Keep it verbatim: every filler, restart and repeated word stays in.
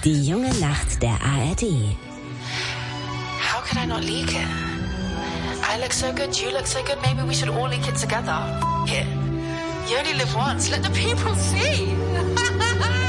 Die junge Nacht der A R D. How could I not leak it? I look so good, you look so good, maybe we should all leak it together. Here. You only live once, let the people see.